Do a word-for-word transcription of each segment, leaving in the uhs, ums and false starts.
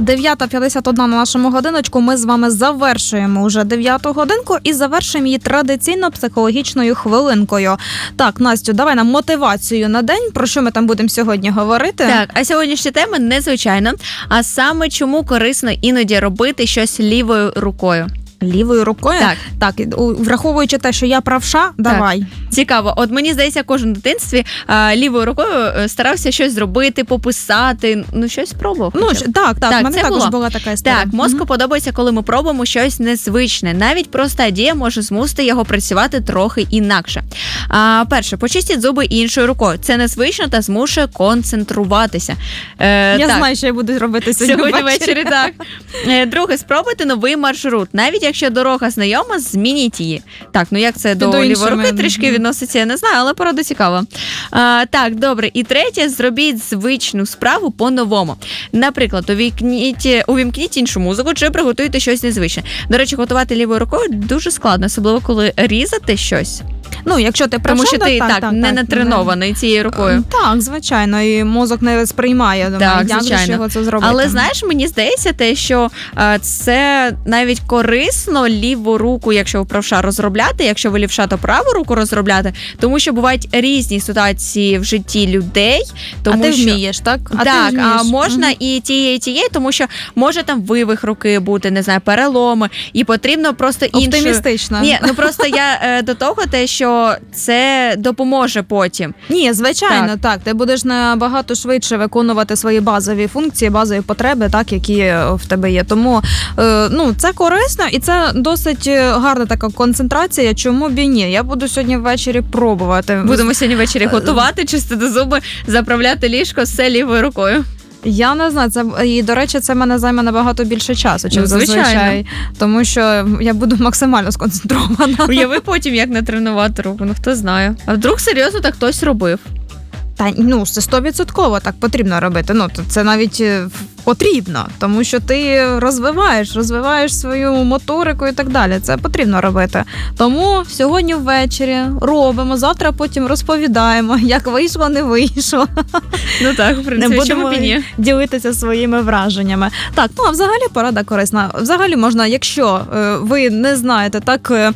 дев'ята п'ятдесят одна на нашому годиночку. Ми з вами завершуємо вже дев'яту годинку і завершуємо її традиційно психологічною хвилинкою. Так, Настю, давай нам мотивацію на день. Про що ми там будемо сьогодні говорити? Так, а сьогоднішня тема незвичайна, а саме чому корисно іноді робити щось лівою рукою. Лівою рукою? Так. Так, враховуючи те, що я правша, давай. Цікаво. От мені здається, кожен в дитинстві а, лівою рукою старався щось зробити, пописати, ну щось пробував. Ну, хоча б. так, так, Так, в мене це також було. була така історія. Так, мозку mm-hmm. подобається, коли ми пробуємо щось незвичне. Навіть проста дія може змусити його працювати трохи інакше. А, перше, почистіть зуби іншою рукою. Це незвично та змушує концентруватися. Е, я так. знаю, що я буду робити сьогодні, сьогодні ввечері. ввечері. Так. Е, друге, спробуйте новий маршрут. Навіть якщо дорога знайома, змініть її. Так, ну як це до, до лівої руки іншими. трішки відноситься, я не знаю, але порада цікава. А, так, добре. І третє, зробіть звичну справу по-новому. Наприклад, увімкніть, увімкніть іншу музику чи приготуйте щось незвичне. До речі, готувати лівою рукою дуже складно, особливо коли різати щось. Ну, якщо ти правша, Тому що ти так, так, так, не так, натренований не... цією рукою. Так, звичайно, і мозок не сприймає, думаю, так, як же ж його це зробити. Але знаєш, мені здається те, що а, це навіть корисно ліву руку, якщо ви правша, розробляти, якщо ви лівша, то праву руку розробляти, тому що бувають різні ситуації в житті людей. Тому а ти що... вмієш, так? А так, ти вмієш. а можна угу. і тієї, і тієї, тому що може там вивих руки бути, не знаю, переломи, і потрібно просто іншою... Оптимістично. Ні, ну просто я е, до того те, що це допоможе потім. Ні, звичайно, так. так. Ти будеш набагато швидше виконувати свої базові функції, базові потреби, так, які в тебе є. Тому е, ну, це корисно і це досить гарна така концентрація. Чому б і ні? Я буду сьогодні ввечері пробувати. Будемо сьогодні ввечері готувати, чистити зуби, заправляти ліжко все лівою рукою. Я не знаю, це і, до речі, це мене займе набагато більше часу, чим ну, зазвичай. Тому що я буду максимально сконцентрована. Уяви потім, як натренувати руку, ну хто знає. А вдруг серйозно так хтось робив? Та ну, це стовідсотково так потрібно робити. Ну, це навіть потрібно, тому що ти розвиваєш, розвиваєш свою моторику і так далі. Це потрібно робити. Тому сьогодні ввечері робимо, завтра потім розповідаємо, як вийшло, не вийшло. Ну так, в принципі, не будемо ділитися своїми враженнями. Так, ну а взагалі порада корисна. Взагалі можна, якщо е, ви не знаєте так, е,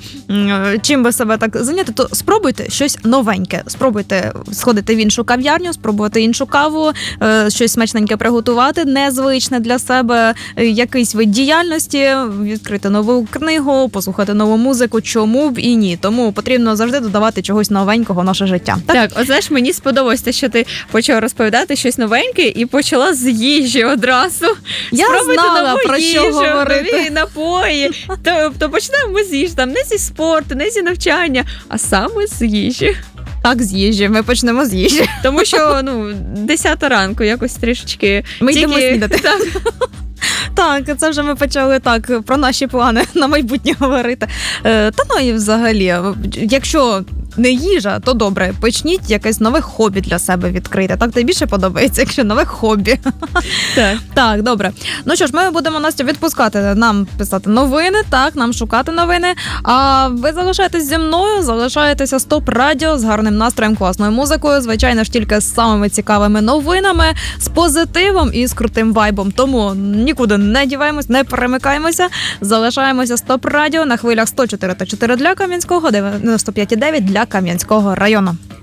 чим ви себе так зайняти, то спробуйте щось новеньке. Спробуйте сходити в іншу кав'ярню, спробувати іншу каву, е, щось смачненьке приготувати, незвичне для себе, е, якийсь вид діяльності, відкрити нову книгу, послухати нову музику, чому б і ні. Тому потрібно завжди додавати чогось новенького в наше життя. Так, так от знаєш, мені сподобалось те, що ти почала розповідати щось новеньке і почала з їжі одразу. Я Спробуйте знала, нову про їжу, що говорити. нові напої. То, то почнемо з їжі, там не зі спорту, не зі навчання, а саме з їжі. Так, з їжі. Ми почнемо з їжі. Тому що, ну, десята ранку, якось трішечки... Ми тільки... йдемо снідати. Так. Так, це вже ми почали так про наші плани на майбутнє говорити. Е, та ну і взагалі, якщо не їжа, то добре, почніть якесь нове хобі для себе відкрити. Так тобі більше подобається, якщо нове хобі. Так. Так, добре. Ну що ж, ми будемо, Настя, відпускати, нам писати новини, так, нам шукати новини. А ви залишаєтесь зі мною, залишаєтеся Стоп Радіо з гарним настроєм, класною музикою, звичайно ж, тільки з самими цікавими новинами, з позитивом і з крутим вайбом. Тому нікуди не діваємось, не перемикаємося, залишаємося Стоп Радіо на хвилях сто чотири та чотири для Кам'янського, дев'яносто п'ять і дев'ять для Кам'янського району.